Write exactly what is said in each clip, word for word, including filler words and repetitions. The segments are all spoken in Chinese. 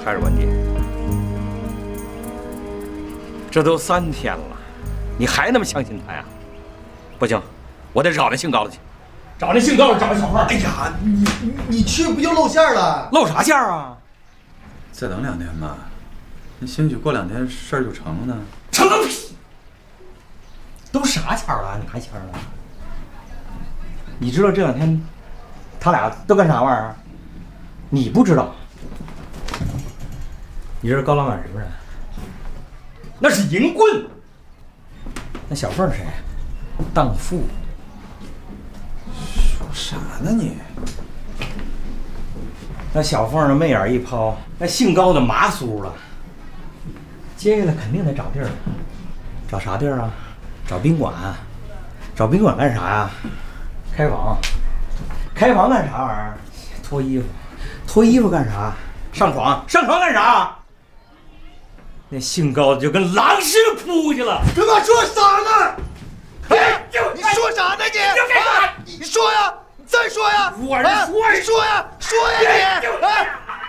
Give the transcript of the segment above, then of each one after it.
还是问题。这都三天了，你还那么相信他呀？不行，我得找那姓高的去，找那姓高的，找小胖。 哎呀，你你你去不就露馅了？ 露啥馅啊？ 再等两天吧，那兴许过两天事儿就成了呢。 成个屁！都啥天了，你还签了？你知道这两天他俩都干啥玩意儿？你不知道？你知道高老板什么人？那是淫棍。那小凤是谁？荡妇。 说啥呢你？ 那小凤的媚眼一抛，那姓高的麻酥了。接下来肯定得找地儿，找啥地儿啊？找宾馆。找宾馆干啥呀？开房。开房干啥玩意儿？脱衣服。脱衣服干啥？上床。上床干啥？那姓高的就跟狼似的扑过去了。 他妈说啥呢？哎，你说啥呢你？啊，你说呀，你再说呀！ 我是说， 你说呀，说呀你！哎，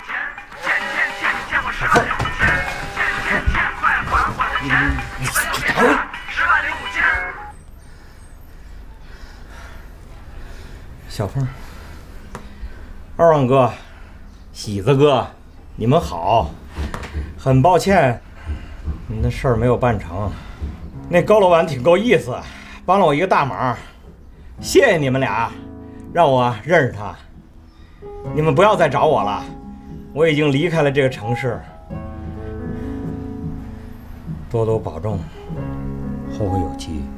小凤，二旺哥，喜子哥，你们好。很抱歉，那事儿没有办成。那高老板挺够意思，帮了我一个大忙，谢谢你们俩，让我认识他。你们不要再找我了，我已经离开了这个城市。多多保重，后会有期。